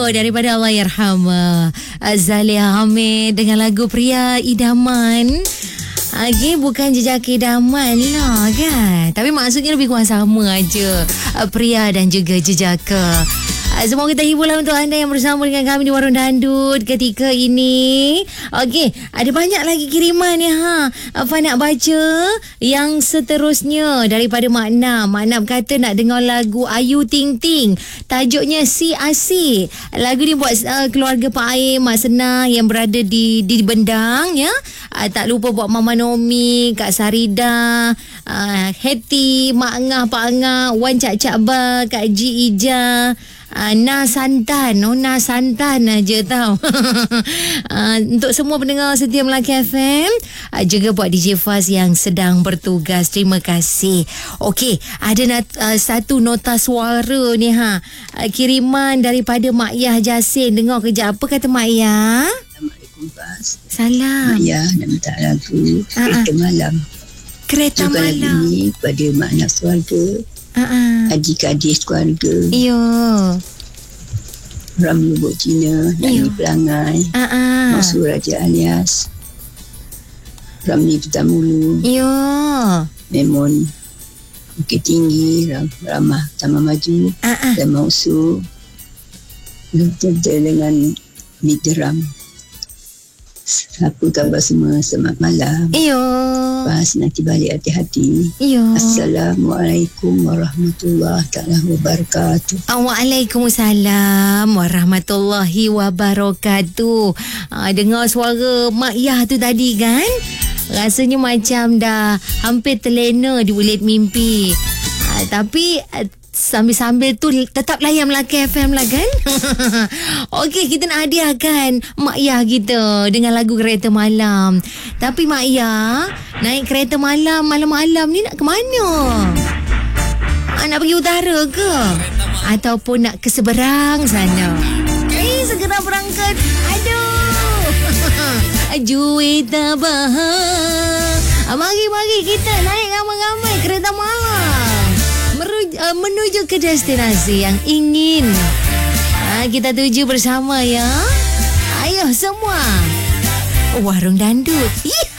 daripada Allahyarham Zalia Hamid dengan lagu Pria Idaman. Okay, bukan jejaka idaman lah kan, tapi maksudnya lebih kurang sama aja, pria dan juga jejaka. Semoga kita hiburlah untuk anda yang bersama dengan kami di Warung Dandut ketika ini. Okey, ada banyak lagi kiriman ya. Apa nak baca yang seterusnya daripada Mak Nam. Mak Nam kata nak dengar lagu Ayu Ting Ting. Tajuknya Si Asik. Lagu ni buat keluarga Pak Aim, Mak Senang yang berada di Bendang ya. Tak lupa buat Mama Nomi, Kak Sarida, Heti, Mak Angah, Pak Angah, Wan Cak Cak Ba, Kak Ji Ija, Na Santan. Na Santan aja tau. Untuk semua pendengar setia Melaka FM, juga buat DJ Faz yang sedang bertugas, terima kasih. Okey, ada satu nota suara ni kiriman daripada Mak Yah Jasin. Dengar kejap apa kata Mak Yah. Assalamualaikum Faz. Salam. Mak Yah nak minta lagu Kereta Malam. Kereta juga Malam. Lagu ni pada makna keluarga, adik-adik keluarga, Ramli Buk Cina, Nani Pelangai, Masuk Raja Alias, Ramli Petamulu, Memon Bukit Tinggi, Ramah Taman Maju, dan Mausu, dengan Midram. Apa khabar semua? Selamat malam. Pas nanti balik hati-hati. Assalamualaikum warahmatullahi wabarakatuh. Waalaikumsalam warahmatullahi wabarakatuh. Dengar suara Mak Yah tu tadi kan, rasanya macam dah hampir terlena di bulit mimpi. Tapi sambil-sambil tu tetap layan Melaka FM lah kan. Okey, kita nak hadiahkan Mak Yah kita dengan lagu Kereta Malam. Tapi Mak Yah naik kereta malam-malam ni nak ke mana? Nak pergi utara ke? Ataupun nak ke seberang sana? Segera berangkat. Aduh. Juwita Bahar. Mari kita naik ramai-ramai kereta malam menuju ke destinasi yang ingin kita tuju bersama ya. Ayo semua, Warung Dandut.